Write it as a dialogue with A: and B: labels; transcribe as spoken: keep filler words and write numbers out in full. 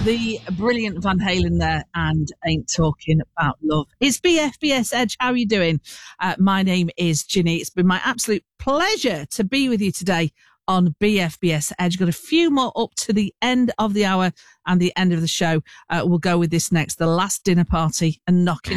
A: the brilliant Van Halen there, and Ain't Talking About Love. It's B F B S Edge. How are you doing? Uh, my name is Ginny. It's been my absolute pleasure to be with you today on B F B S Edge. Got a few more up to the end of the hour and the end of the show. Uh, we'll go with this next, The Last Dinner Party and Knocking